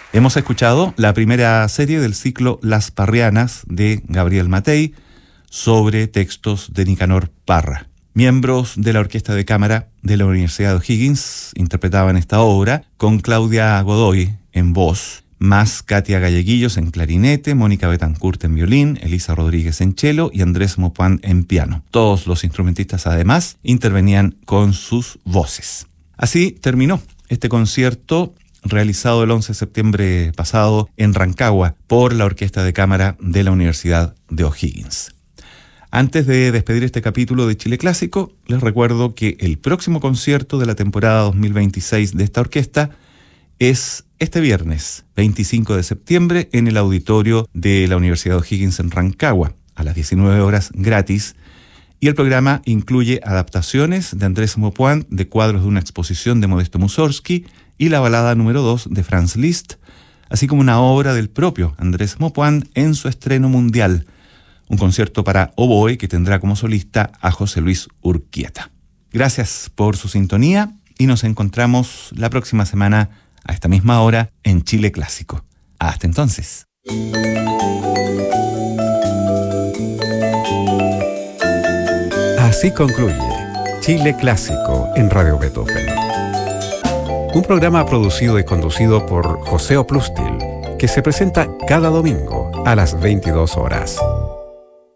Hemos escuchado la primera serie del ciclo Las Parrianas de Gabriel Matei sobre textos de Nicanor Parra. Miembros de la Orquesta de Cámara de la Universidad de O'Higgins interpretaban esta obra con Claudia Godoy en voz, más Katia Galleguillos en clarinete, Mónica Betancourt en violín, Elisa Rodríguez en cello y Andrés Mopuán en piano. Todos los instrumentistas además intervenían con sus voces. Así terminó este concierto realizado el 11 de septiembre pasado en Rancagua por la Orquesta de Cámara de la Universidad de O'Higgins. Antes de despedir este capítulo de Chile Clásico, les recuerdo que el próximo concierto de la temporada 2026 de esta orquesta es este viernes, 25 de septiembre, en el auditorio de la Universidad de O'Higgins en Rancagua, a las 19 horas gratis. Y el programa incluye adaptaciones de Andrés Mopuán de cuadros de una exposición de Modesto Mussorgsky y la balada número 2 de Franz Liszt, así como una obra del propio Andrés Mopuán en su estreno mundial, un concierto para oboe que tendrá como solista a José Luis Urquieta. Gracias por su sintonía y nos encontramos la próxima semana a esta misma hora en Chile Clásico. Hasta entonces. Así concluye Chile Clásico en Radio Beethoven. Un programa producido y conducido por José Oplustil, que se presenta cada domingo a las 22 horas.